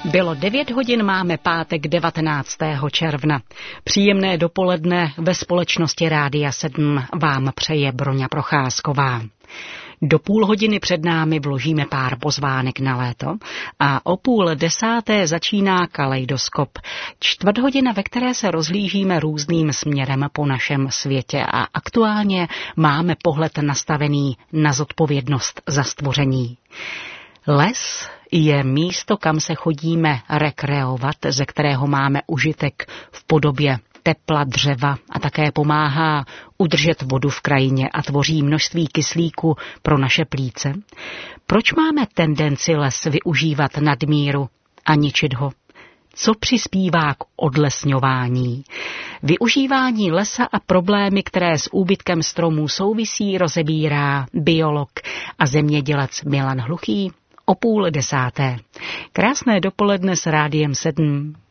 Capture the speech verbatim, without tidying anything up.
Bylo devět hodin, máme pátek devatenáctého června. Příjemné dopoledne ve společnosti Rádia sedm vám přeje Broňa Procházková. Do půl hodiny před námi vložíme pár pozvánek na léto a o půl desáté začíná Kaleidoskop, čtvrt hodina, ve které se rozhlížíme různým směrem po našem světě a aktuálně máme pohled nastavený na zodpovědnost za stvoření. Les je místo, kam se chodíme rekreovat, ze kterého máme užitek v podobě tepla, dřeva a také pomáhá udržet vodu v krajině a tvoří množství kyslíku pro naše plíce. Proč máme tendenci les využívat nadmíru a ničit ho? Co přispívá k odlesňování? Využívání lesa a problémy, které s úbytkem stromů souvisí, rozebírá biolog a zemědělec Milan Hluchý o půl desáté. Krásné dopoledne s Rádiem sedm.